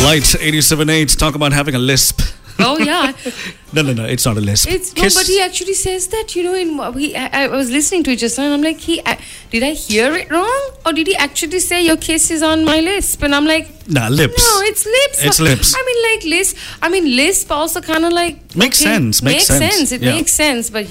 Light 87.8. Talk about having a lisp. Oh yeah, No, it's not a lisp. it's no, but he actually says that. I was listening to it just now, and I'm like, did I hear it wrong, or did he actually say your kiss is on my lisp? And I'm like, Nah, lips. no, it's lips. It's lips. I mean, like lisp. I mean, lisp also kind of like Makes sense, makes sense. It Yeah. makes sense, but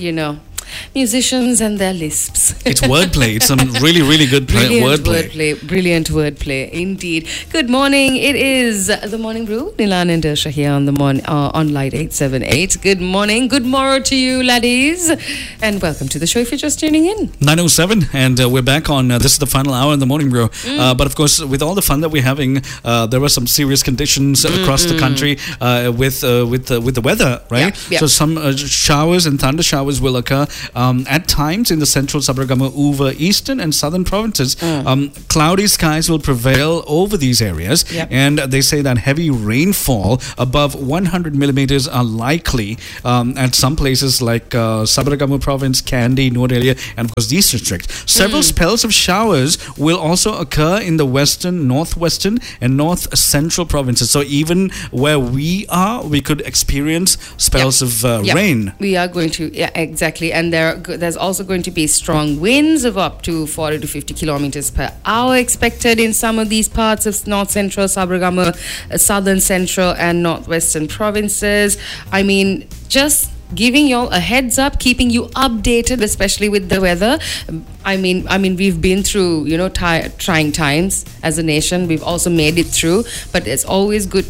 musicians and their lisps. It's wordplay. It's some really, really good wordplay. Brilliant wordplay, indeed. Good morning. It is the Morning Brew. Nilan and Dersha here on on Light 878. Good morning. Good morrow to you, laddies. And welcome to the show if you're just tuning in. 9:07, and we're back on. This is the final hour in the morning, bro. But of course, with all the fun that we're having, there are some serious conditions across the country with the weather, right? Yeah. So some showers and thunder showers will occur at times in the central Sabaragamu, Uva, eastern and southern provinces. Cloudy skies will prevail over these areas, and they say that heavy rainfall above 100 millimeters are likely at some places like Sabaragamu province, Kandy, Noor Elia, and of course the Eastern District. Several spells of showers will also occur in the western, northwestern, and north central provinces. So even where we are, we could experience spells of rain. We are going to, exactly. And there's also going to be strong winds of up to 40 to 50 kilometers per hour expected in some of these parts of north central Sabaragamu, southern central, and northwestern provinces. I mean, just giving y'all a heads up, keeping you updated, especially with the weather. I mean, we've been through, trying times as a nation. We've also made it through, but it's always good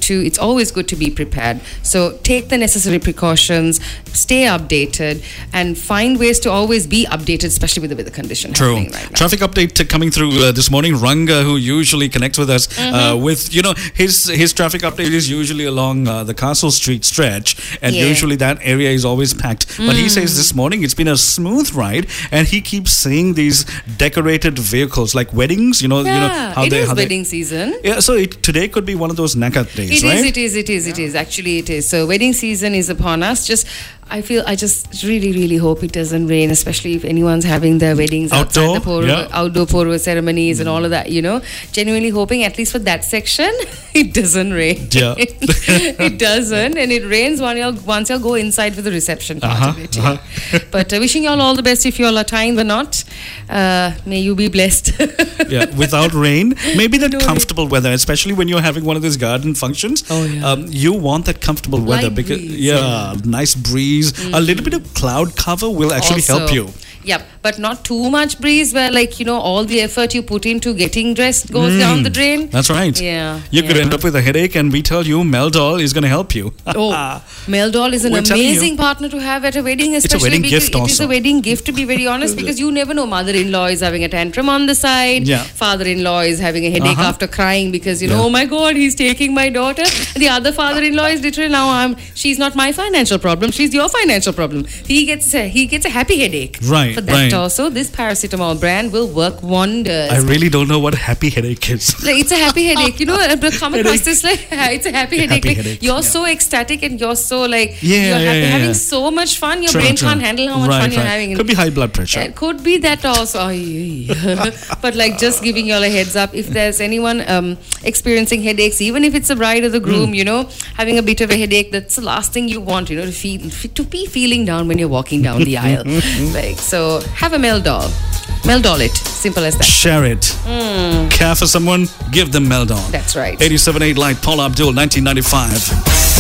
to be prepared. So take the necessary precautions, stay updated, and find ways to always be updated, especially with the weather condition happening right now. Traffic update coming through this morning. Ranga, who usually connects with us, with his traffic update is usually along the Castle Street stretch, and usually that area is always packed. But he says this morning it's been a smooth ride, and he keeps seeing these decorated vehicles like weddings. How it is wedding season. Yeah, so today could be one of those nakat days, right? It is. Actually, it is. So wedding season is upon us. I just really, really hope it doesn't rain, especially if anyone's having their weddings outside the outdoor Porva ceremonies and all of that, Genuinely hoping, at least for that section, it doesn't rain. Yeah. It doesn't, and it rains once y'all go inside for the reception part of it. But wishing y'all all the best if y'all are tying the knot. May you be blessed. Without rain, maybe that comfortable weather, especially when you're having one of those garden functions. You want that comfortable weather because nice breeze. A little bit of cloud cover will actually help you. Yeah, but not too much breeze where all the effort you put into getting dressed goes down the drain. That's right. Yeah. You could end up with a headache, and we tell you Meldol is going to help you. Meldol is an amazing partner to have at a wedding, especially it's a wedding because gift it also. is a wedding gift, to be very honest, because you never know. Mother-in-law is having a tantrum on the side. Yeah. Father-in-law is having a headache after crying because, oh my God, he's taking my daughter. The other father-in-law is literally she's not my financial problem, she's your financial problem. He gets a happy headache. Right. For that also, this paracetamol brand will work wonders. I really don't know what a happy headache is. It's a happy headache. Come across this it's a happy headache. You're so ecstatic and you're so having so much fun. Your brain can't handle how much fun you're having. Could be high blood pressure. It could be that also. But just giving y'all a heads up, if there's anyone experiencing headaches, even if it's a bride or the groom, having a bit of a headache, that's the last thing you want, to be feeling down when you're walking down the aisle. So have a Meldol. Meldol it. Simple as that. Share it. Care for someone? Give them Meldol. That's right. 87.8 Light, Paula Abdul, 1995.